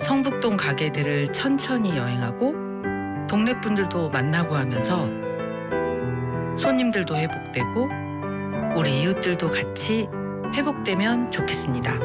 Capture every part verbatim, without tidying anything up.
성북동 가게들을 천천히 여행하고 동네 분들도 만나고 하면서 손님들도 회복되고 우리 이웃들도 같이 회복되면 좋겠습니다.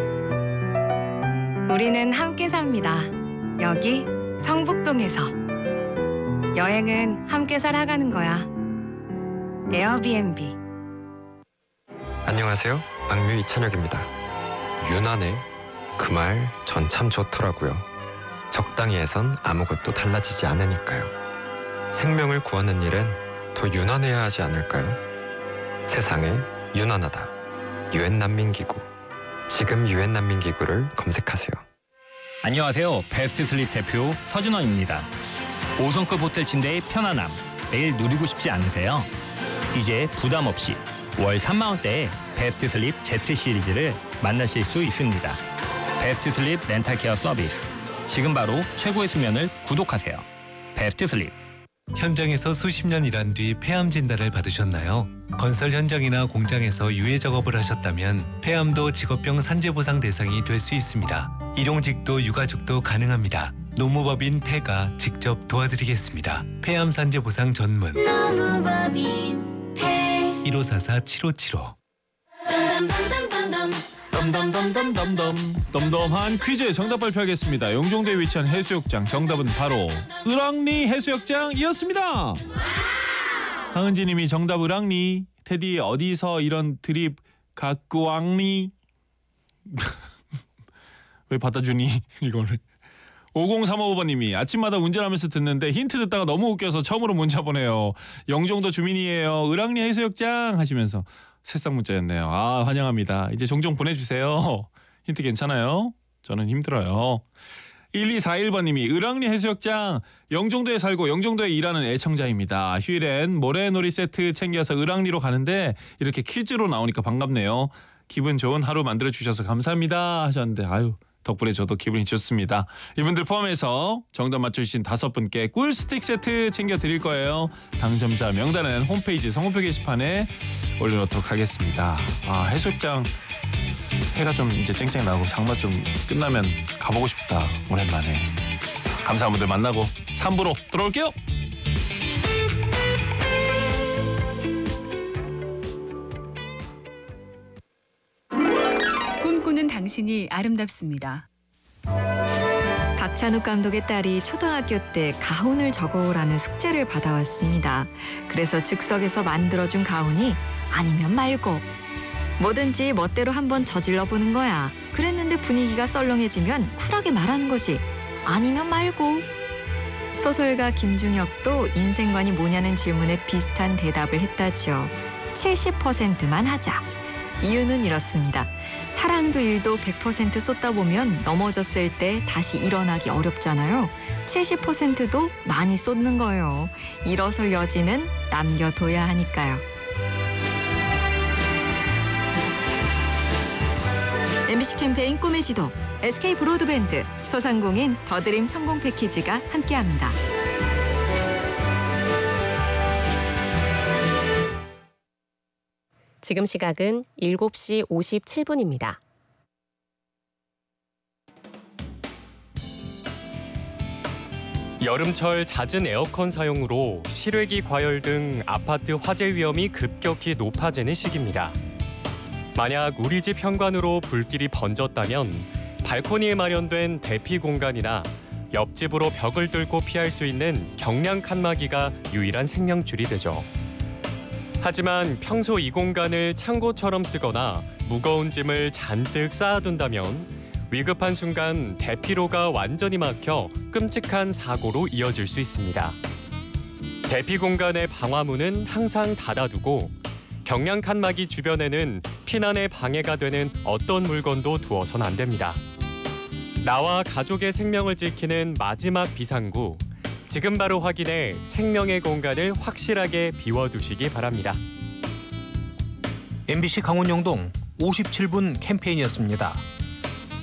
우리는 함께 삽니다. 여기 성북동에서. 여행은 함께 살아가는 거야. 에어비앤비. 안녕하세요. 악뮤 이찬혁입니다. 유난해 그 말 전 참 좋더라고요. 적당히 해선 아무것도 달라지지 않으니까요. 생명을 구하는 일엔 더 유난해야 하지 않을까요? 세상에 유난하다. 유엔 난민기구. 지금 유엔 난민기구를 검색하세요. 안녕하세요. 베스트 슬립 대표 서준원입니다. 오 성급 호텔 침대의 편안함 매일 누리고 싶지 않으세요? 이제 부담 없이 월 삼만 원대에 베스트 슬립 Z 시리즈를 만나실 수 있습니다. 베스트 슬립 렌탈 케어 서비스. 지금 바로 최고의 수면을 구독하세요. 베스트 슬립. 현장에서 수십 년 일한 뒤 폐암 진단을 받으셨나요? 건설 현장이나 공장에서 유해 작업을 하셨다면 폐암도 직업병 산재보상 대상이 될 수 있습니다. 일용직도 유가족도 가능합니다. 노무법인 폐가 직접 도와드리겠습니다. 폐암 산재보상 전문 노무법인 폐 일오사사 칠오칠오. 덤덤덤덤덤덤 덤덤한 퀴즈 정답 발표하겠습니다. 영종도에 위치한 해수욕장 정답은 바로 을왕리 해수욕장이었습니다. 황은지님이 정답 을왕리. 테디 어디서 이런 드립 갖고 왕리. 왜 받아주니 이거를. 오공삼오 번님이 아침마다 운전하면서 듣는데 힌트 듣다가 너무 웃겨서 처음으로 문자 보내요. 영종도 주민이에요. 을왕리 해수욕장 하시면서 새싹 문자였네요. 아, 환영합니다. 이제 종종 보내주세요. 힌트 괜찮아요? 저는 힘들어요. 일이사일 번님이 을왕리 해수욕장 영종도에 살고 영종도에 일하는 애청자입니다. 휴일엔 모래놀이 세트 챙겨서 을왕리로 가는데 이렇게 퀴즈로 나오니까 반갑네요. 기분 좋은 하루 만들어주셔서 감사합니다 하셨는데 아유 덕분에 저도 기분이 좋습니다. 이분들 포함해서 정답 맞춰주신 다섯 분께 꿀 스틱 세트 챙겨드릴 거예요. 당첨자 명단은 홈페이지 선곡표 게시판에 올려놓도록 하겠습니다. 아, 해수욕장 해가 좀 이제 쨍쨍 나고 장마 좀 끝나면 가보고 싶다. 오랜만에. 감사한 분들 만나고 삼 부로 돌아올게요. 꿈꾸는 당신이 아름답습니다. 박찬욱 감독의 딸이 초등학교 때 가훈을 적어오라는 숙제를 받아왔습니다. 그래서 즉석에서 만들어준 가훈이 아니면 말고 뭐든지 멋대로 한번 저질러 보는 거야. 그랬는데 분위기가 썰렁해지면 쿨하게 말하는 거지. 아니면 말고. 소설가 김중혁도 인생관이 뭐냐는 질문에 비슷한 대답을 했다지요. 칠십 퍼센트만 하자. 이유는 이렇습니다. 사랑도 일도 백 퍼센트 쏟다 보면 넘어졌을 때 다시 일어나기 어렵잖아요. 칠십 퍼센트도 많이 쏟는 거예요. 일어설 여지는 남겨둬야 하니까요. 엠비씨 캠페인 꿈의 지도, 에스케이 브로드밴드, 소상공인 더드림 성공 패키지가 함께합니다. 지금 시각은 일곱 시 오십칠 분입니다. 여름철 잦은 에어컨 사용으로 실외기 과열 등 아파트 화재 위험이 급격히 높아지는 시기입니다. 만약 우리 집 현관으로 불길이 번졌다면 발코니에 마련된 대피 공간이나 옆집으로 벽을 뚫고 피할 수 있는 경량 칸막이가 유일한 생명줄이 되죠. 하지만 평소 이 공간을 창고처럼 쓰거나 무거운 짐을 잔뜩 쌓아둔다면 위급한 순간 대피로가 완전히 막혀 끔찍한 사고로 이어질 수 있습니다. 대피 공간의 방화문은 항상 닫아두고 경량 칸막이 주변에는 피난에 방해가 되는 어떤 물건도 두어선 안 됩니다. 나와 가족의 생명을 지키는 마지막 비상구. 지금 바로 확인해 생명의 공간을 확실하게 비워두시기 바랍니다. 엠비씨 강원영동 오십칠 분 캠페인이었습니다.